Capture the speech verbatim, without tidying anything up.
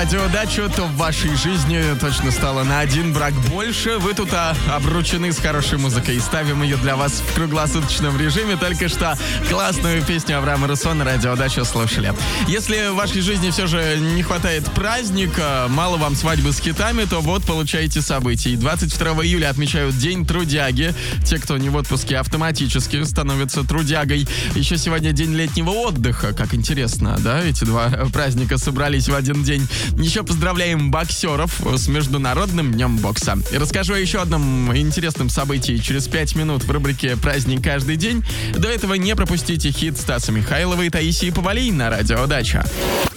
радиодачу, то в вашей жизни точно стало на один брак больше. Вы тут а, обручены с хорошей музыкой и ставим ее для вас в круглосуточном режиме. Только что классную песню Авраама Руссона радиодачу слушали. Если в вашей жизни все же не хватает праздника, мало вам свадьбы с хитами, то вот получаете событий. двадцать второго июля отмечают День трудяги. Те, кто не в отпуске, автоматически становятся трудягой. Еще сегодня день летнего отдыха. Как интересно, да? Эти два праздника собрались в один день. Еще поздравляем боксеров с Международным днем бокса. И расскажу о еще одном интересном событии через пять минут в рубрике «Праздник каждый день». До этого не пропустите хит Стаса Михайлова и Таисии Повалий на радио «Дача».